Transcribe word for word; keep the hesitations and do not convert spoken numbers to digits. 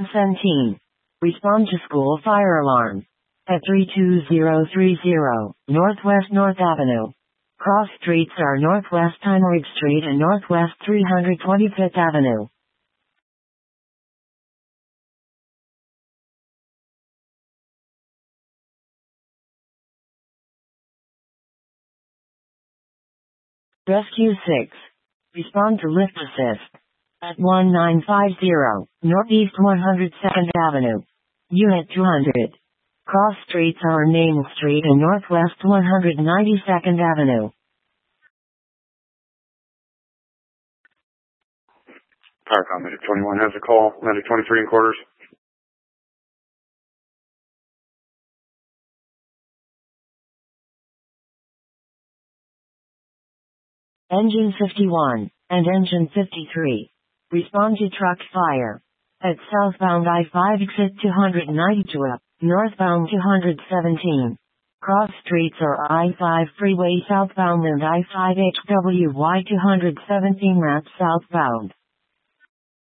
Centene. Respond to school fire alarm. At three two zero three zero, Northwest North Avenue. Cross streets are Northwest Heinrich Street and Northwest three hundred twenty-fifth Avenue. Rescue six. Respond to lift assist. At one nine five zero, Northeast one hundred second Avenue. Unit two hundred. Cross streets are Main Street and Northwest one hundred ninety-second Avenue. Powercom Medic twenty-one has a call. Medic twenty-three in quarters. Engine fifty-one and Engine fifty-three. Respond to truck fire. At southbound I five exit two ninety-two up, northbound two seventeen. Cross streets are I five freeway southbound and I five H W Y two seventeen map southbound.